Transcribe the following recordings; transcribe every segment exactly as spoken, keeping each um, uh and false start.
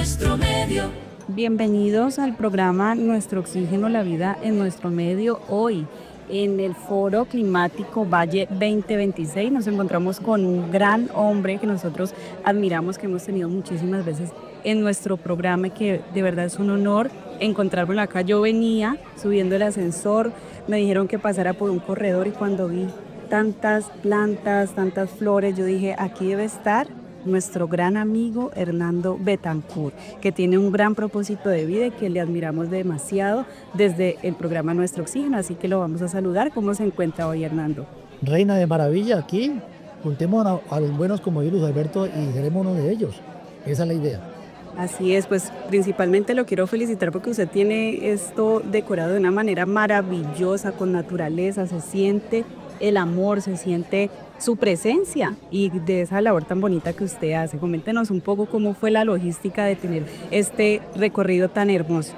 nuestro medio. Bienvenidos al programa Nuestro Oxígeno, la vida en nuestro medio. Hoy, en el Foro Climático Valle veinte veintiséis, nos encontramos con un gran hombre que nosotros admiramos, que hemos tenido muchísimas veces en nuestro programa y que de verdad es un honor encontrarlo acá. Yo venía subiendo el ascensor, me dijeron que pasara por un corredor y cuando vi tantas plantas, tantas flores, yo dije, aquí debe estar nuestro gran amigo Hernando Betancourt, que tiene un gran propósito de vida y que le admiramos demasiado desde el programa Nuestro Oxígeno, así que lo vamos a saludar. ¿Cómo se encuentra hoy, Hernando? Reina de maravilla, aquí juntemos a, a los buenos como yo, Luis Alberto, y seremos uno de ellos. Esa es la idea. Así es, pues principalmente lo quiero felicitar porque usted tiene esto decorado de una manera maravillosa, con naturaleza, se siente el amor, se siente su presencia y de esa labor tan bonita que usted hace. Coméntenos un poco cómo fue la logística de tener este recorrido tan hermoso.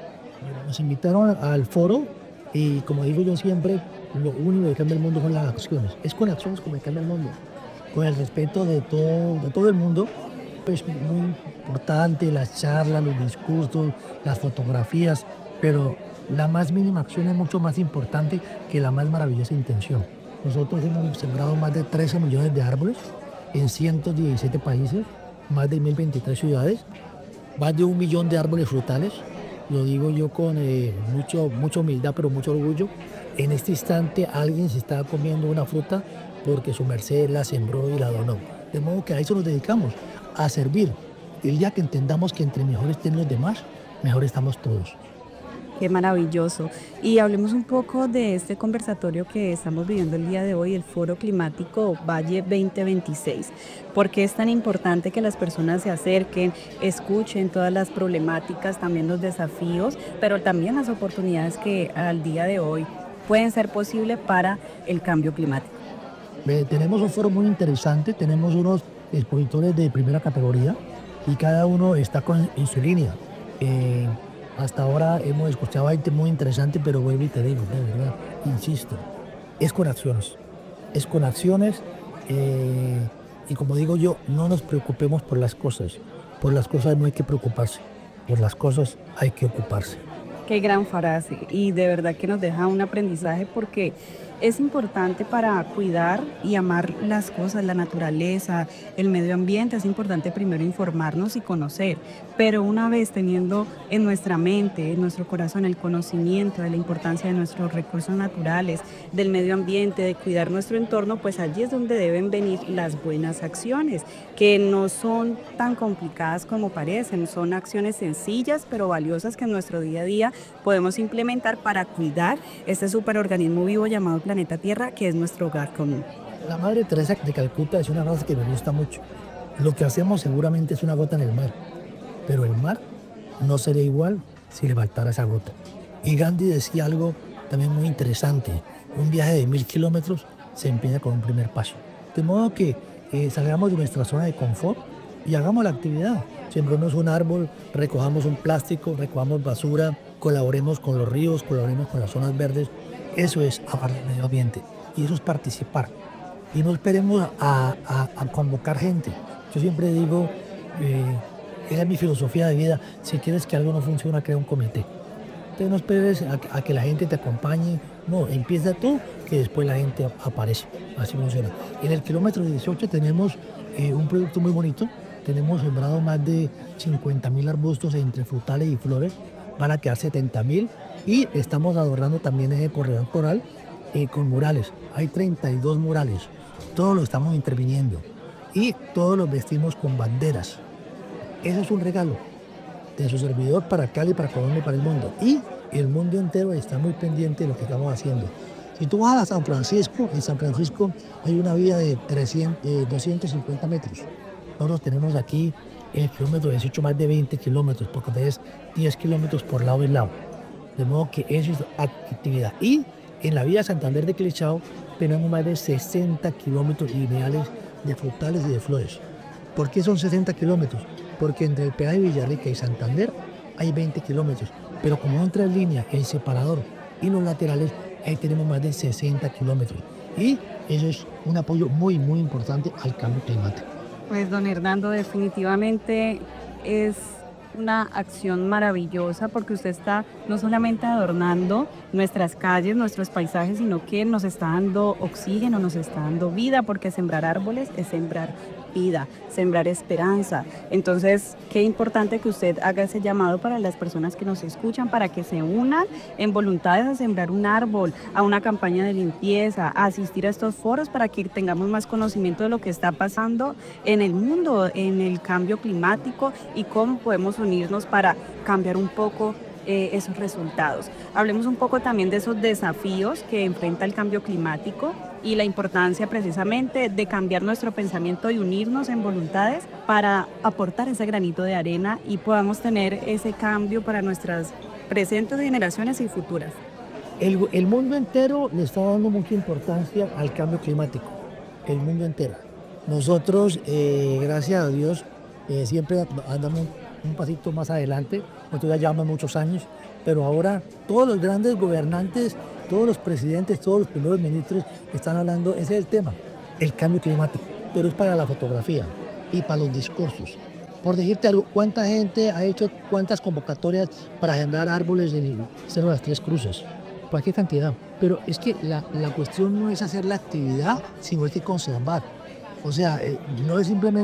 Nos invitaron al foro y, como digo yo siempre, lo único que cambia el mundo son las acciones. Es con acciones como cambia el mundo, con el respeto de todo, de todo el mundo. Es muy importante las charlas, los discursos, las fotografías, pero la más mínima acción es mucho más importante que la más maravillosa intención. Nosotros hemos sembrado más de trece millones de árboles en ciento diecisiete países, más de mil veintitrés ciudades, más de un millón de árboles frutales. Lo digo yo con eh, mucho, mucha humildad, pero mucho orgullo. En este instante alguien se está comiendo una fruta porque su merced la sembró y la donó. De modo que a eso nos dedicamos, a servir. El día que entendamos que entre mejor estén los demás, mejor estamos todos. Qué maravilloso. Y hablemos un poco de este conversatorio que estamos viviendo el día de hoy, el Foro Climático Valle veinte veintiséis. ¿Por qué es tan importante que las personas se acerquen, escuchen todas las problemáticas, también los desafíos, pero también las oportunidades que al día de hoy pueden ser posibles para el cambio climático? Eh, tenemos un foro muy interesante, tenemos unos expositores de primera categoría y cada uno está con, en su línea. Eh, Hasta ahora hemos escuchado gente muy interesante, pero vuelvo y te digo, de verdad, insisto, es con acciones, es con acciones eh, y como digo yo, no nos preocupemos por las cosas, por las cosas no hay que preocuparse, por las cosas hay que ocuparse. Qué gran frase y de verdad que nos deja un aprendizaje porque es importante para cuidar y amar las cosas, la naturaleza, el medio ambiente. Es importante primero informarnos y conocer, pero una vez teniendo en nuestra mente, en nuestro corazón el conocimiento de la importancia de nuestros recursos naturales, del medio ambiente, de cuidar nuestro entorno, pues allí es donde deben venir las buenas acciones, que no son tan complicadas como parecen, son acciones sencillas pero valiosas que en nuestro día a día podemos implementar para cuidar este superorganismo vivo llamado planeta Tierra, que es nuestro hogar común. La Madre Teresa de Calcuta es una frase que me gusta mucho. Lo que hacemos seguramente es una gota en el mar, pero el mar no sería igual si le faltara esa gota. Y Gandhi decía algo también muy interesante. Un viaje de mil kilómetros se empieza con un primer paso. De modo que eh, salgamos de nuestra zona de confort y hagamos la actividad. Sembremos un árbol, recojamos un plástico, recojamos basura, colaboremos con los ríos, colaboremos con las zonas verdes. Eso es amar el medio ambiente y eso es participar. Y no esperemos a, a, a convocar gente. Yo siempre digo, eh, esa es mi filosofía de vida, si quieres que algo no funcione, crea un comité. Entonces no esperes a, a que la gente te acompañe, no, empieza tú, que después la gente aparece. Así funciona. En el kilómetro dieciocho tenemos eh, un producto muy bonito. Tenemos sembrado más de cincuenta mil arbustos entre frutales y flores. Van a quedar setenta mil y estamos adornando también ese corredor coral eh, con murales. Hay treinta y dos murales. Todos lo estamos interviniendo y todos los vestimos con banderas. Eso es un regalo de su servidor para Cali, para Colombia y para el mundo. Y el mundo entero está muy pendiente de lo que estamos haciendo. Si tú vas a San Francisco, en San Francisco hay una vía de trescientos, eh, doscientos cincuenta metros. Nosotros tenemos aquí el kilómetro dieciocho más de veinte kilómetros, porque es diez kilómetros por lado y lado. De modo que eso es actividad. Y en la vía Santander de Quilichao tenemos más de sesenta kilómetros lineales de frutales y de flores. ¿Por qué son sesenta kilómetros? Porque entre el peaje de Villarrica y Santander hay veinte kilómetros. Pero como entra en línea el separador y los laterales, ahí tenemos más de sesenta kilómetros. Y eso es un apoyo muy, muy importante al cambio climático. Pues don Hernando, definitivamente es una acción maravillosa porque usted está no solamente adornando nuestras calles, nuestros paisajes, sino que nos está dando oxígeno, nos está dando vida, porque sembrar árboles es sembrar vida, sembrar esperanza. Entonces, qué importante que usted haga ese llamado para las personas que nos escuchan, para que se unan en voluntades a sembrar un árbol, a una campaña de limpieza, a asistir a estos foros para que tengamos más conocimiento de lo que está pasando en el mundo, en el cambio climático y cómo podemos unirnos para cambiar un poco eh, esos resultados. Hablemos un poco también de esos desafíos que enfrenta el cambio climático y la importancia precisamente de cambiar nuestro pensamiento y unirnos en voluntades para aportar ese granito de arena y podamos tener ese cambio para nuestras presentes generaciones y futuras. El, el mundo entero le está dando mucha importancia al cambio climático, el mundo entero. Nosotros, eh, gracias a Dios, eh, siempre andamos un, un pasito más adelante, nosotros ya llevamos muchos años, pero ahora todos los grandes gobernantes, todos los presidentes, todos los primeros ministros están hablando, ese es el tema, el cambio climático, pero es para la fotografía y para los discursos. Por decirte algo, ¿cuánta gente ha hecho cuántas convocatorias para sembrar árboles en el Cerro de las Tres Cruces? Cualquier cantidad. Pero es que la, la cuestión no es hacer la actividad, sino es que conservar. O sea, eh, no es simplemente